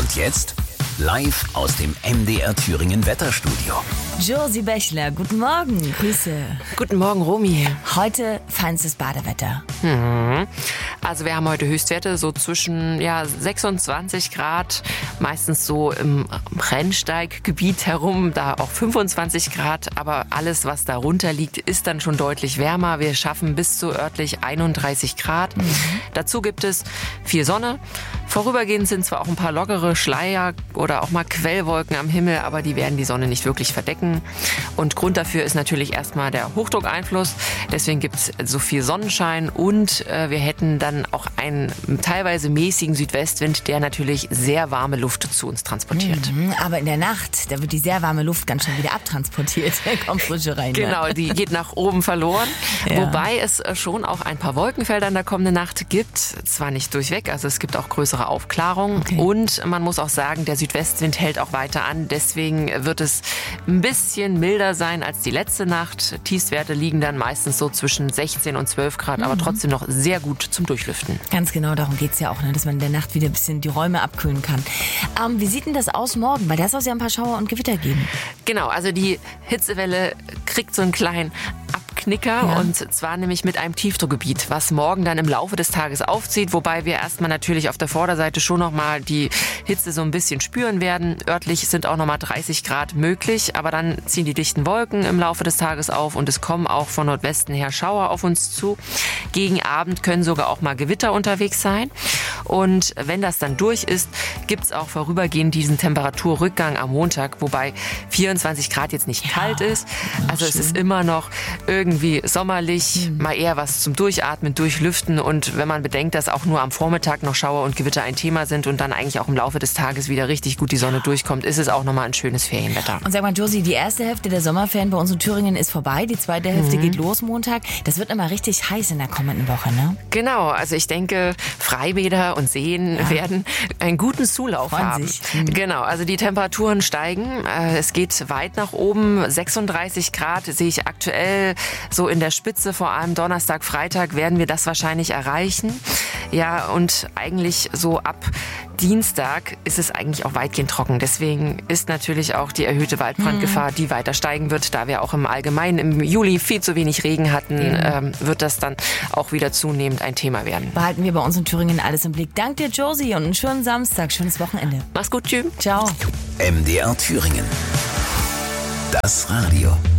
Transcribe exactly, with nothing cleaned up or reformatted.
Und jetzt live aus dem M D R Thüringen Wetterstudio. Josie Bächler, guten Morgen. Grüße. Guten Morgen, Romy. Heute feinstes Badewetter. Mhm. Also wir haben heute Höchstwerte so zwischen ja, sechsundzwanzig Grad, meistens so im Rennsteiggebiet herum, da auch fünfundzwanzig Grad. Aber alles, was darunter liegt, ist dann schon deutlich wärmer. Wir schaffen bis zu örtlich einunddreißig Grad. Mhm. Dazu gibt es viel Sonne. Vorübergehend sind zwar auch ein paar lockere Schleier oder auch mal Quellwolken am Himmel, aber die werden die Sonne nicht wirklich verdecken. Und Grund dafür ist natürlich erstmal der Hochdruckeinfluss. Deswegen gibt es so viel Sonnenschein und äh, wir hätten dann auch einen teilweise mäßigen Südwestwind, der natürlich sehr warme Luft zu uns transportiert. Mhm, aber in der Nacht, da wird die sehr warme Luft ganz schnell wieder abtransportiert. Da kommt Frische rein. Genau, ne? die geht nach oben verloren. Ja. Wobei es schon auch ein paar Wolkenfelder in der kommenden Nacht gibt. Zwar nicht durchweg, also es gibt auch größere Aufklärungen. Okay. Und man muss auch sagen, der Südwestwind hält auch weiter an. Deswegen wird es ein bisschen milder sein als die letzte Nacht. Tiefstwerte liegen dann meistens so zwischen sechzehn und zwölf Grad, mhm. aber trotzdem noch sehr gut zum Durchlüften. Ganz genau, darum geht es ja auch, ne? Dass man in der Nacht wieder ein bisschen die Räume abkühlen kann. Ähm, wie sieht denn das aus morgen? Weil da soll es ja ein paar Schauer und Gewitter geben. Genau, also die Hitzewelle kriegt so einen kleinen Abknicker, ja. Und zwar nämlich mit einem Tiefdruckgebiet, was morgen dann im Laufe des Tages aufzieht, wobei wir erstmal natürlich auf der Vorderseite schon nochmal die Hitze so ein bisschen spüren werden. Örtlich sind auch nochmal dreißig Grad möglich, aber dann ziehen die dichten Wolken im Laufe des Tages auf und es kommen auch von Nordwesten her Schauer auf uns zu. Gegen Abend können sogar auch mal Gewitter unterwegs sein. Und wenn das dann durch ist, gibt es auch vorübergehend diesen Temperaturrückgang am Montag, wobei vierundzwanzig Grad jetzt nicht kalt ist. Also es ist immer noch irgendwie sommerlich, mhm. mal eher was zum Durchatmen, Durchlüften. Und wenn man bedenkt, dass auch nur am Vormittag noch Schauer und Gewitter ein Thema sind und dann eigentlich auch im Laufe des Tages wieder richtig gut die Sonne durchkommt, ist es auch nochmal ein schönes Ferienwetter. Und sag mal, Josie, die erste Hälfte der Sommerferien bei uns in Thüringen ist vorbei. Die zweite Hälfte mhm. geht los Montag. Das wird immer richtig heiß in der kommenden Woche, ne? Genau, also ich denke, Freibäder und Seen ja. werden einen guten Zulauf Freuen haben. sich. Mhm. Genau, also die Temperaturen steigen. Es geht weit nach oben. sechsunddreißig Grad sehe ich aktuell so in der Spitze. Vor allem Donnerstag, Freitag werden wir das wahrscheinlich erreichen. Ja, und eigentlich so ab Dienstag ist es eigentlich auch weitgehend trocken. Deswegen ist natürlich auch die erhöhte Waldbrandgefahr, mhm. die weiter steigen wird, da wir auch im Allgemeinen im Juli viel zu wenig Regen hatten, mhm. ähm, wird das dann auch wieder zunehmend ein Thema werden. Behalten wir bei uns in Thüringen alles im Blick. Dank dir, Josie, und einen schönen Samstag, schönes Wochenende. Mach's gut, tschüss. Ciao. M D R Thüringen. Das Radio.